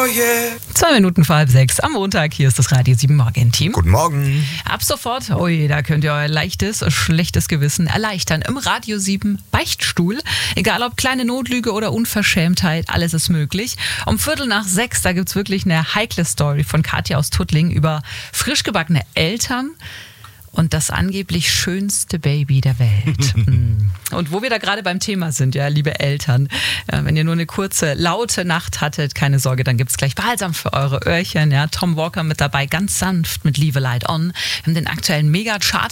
2 Minuten vor 5:30 am Montag. Hier ist das Radio 7 Morgen-Team. Guten Morgen. Ab sofort, da könnt ihr euer leichtes, schlechtes Gewissen erleichtern. Im Radio 7 Beichtstuhl. Egal ob kleine Notlüge oder Unverschämtheit, alles ist möglich. Um 5:45, da gibt's wirklich eine heikle Story von Katja aus Tuttling über frisch gebackene Eltern und das angeblich schönste Baby der Welt. Und wo wir da gerade beim Thema sind, ja, liebe Eltern, wenn ihr nur eine kurze, laute Nacht hattet, keine Sorge, dann gibt's gleich Balsam für eure Öhrchen. Ja, Tom Walker mit dabei, ganz sanft mit Leave a Light On. Wir haben den aktuellen Mega-Chart